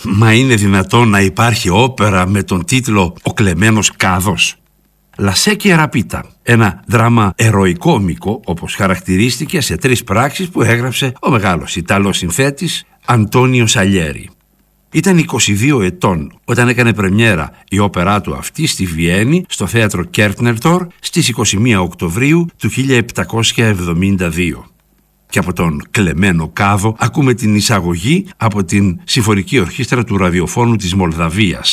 Μα είναι δυνατόν να υπάρχει όπερα με τον τίτλο «Ο κλεμμένος κάδος»? La Secchia Rapita, ένα δράμα ερωικόμικο, όπως χαρακτηρίστηκε σε 3 πράξεις που έγραψε ο μεγάλος Ιταλός συνθέτης Αντώνιο Σαλιέρι. Ήταν 22 ετών όταν έκανε πρεμιέρα η όπερά του αυτή στη Βιέννη, στο θέατρο Κέρτνερτορ, στις 21 Οκτωβρίου του 1772. Και από τον κλεμμένο κάδο ακούμε την εισαγωγή από την Συμφωνική Ορχήστρα του Ραδιοφώνου της Μολδαβίας.